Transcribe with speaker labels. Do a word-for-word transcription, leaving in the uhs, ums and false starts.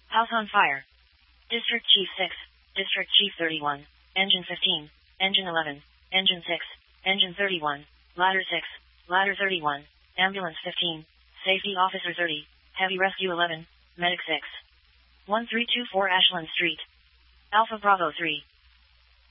Speaker 1: House on fire. District Chief six, District Chief thirty-one, Engine fifteen, Engine eleven, Engine six, Engine thirty-one, Ladder six, Ladder thirty-one, Ambulance fifteen, Safety Officer thirty, Heavy Rescue eleven, Medic six. one three two four Ashland Street. Alpha Bravo three.